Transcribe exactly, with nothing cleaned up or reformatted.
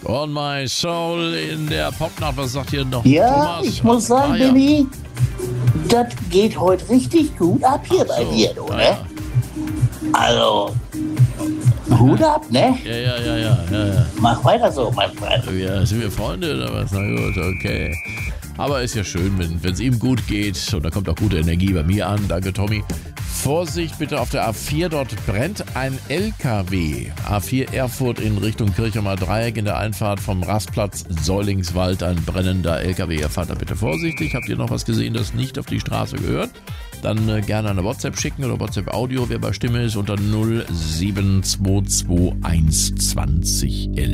On My Soul in der Popnacht. Was sagt hier noch Ja, Thomas? ich muss sagen, Ah, ja. Benni, das geht heute richtig gut ab hier Ach bei so, dir, du, ja, ne? ja. Also, Hut ab, ne? Ja, ja, ja, ja, ja, ja. Mach weiter so, mein Freund. Ja, sind wir Freunde oder was? Na gut, okay. Aber ist ja schön, wenn es ihm gut geht. Und da kommt auch gute Energie bei mir an. Danke, Tommy. Vorsicht bitte auf der A vier, dort brennt ein L K W. A vier Erfurt in Richtung Kirchheimer Dreieck in der Einfahrt vom Rastplatz Säulingswald. Ein brennender L K W. Ihr fahrt da bitte vorsichtig. Habt ihr noch was gesehen, das nicht auf die Straße gehört? Dann äh, gerne eine WhatsApp schicken oder WhatsApp-Audio, wer bei Stimme ist, unter null sieben zwei zwei eins zwanzig elf.